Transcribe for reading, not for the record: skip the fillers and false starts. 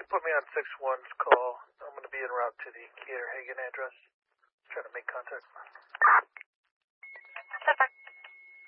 put me on 6-1's call. I'm going to be en route to the Keter Hagen address. Trying to make contact. Pacific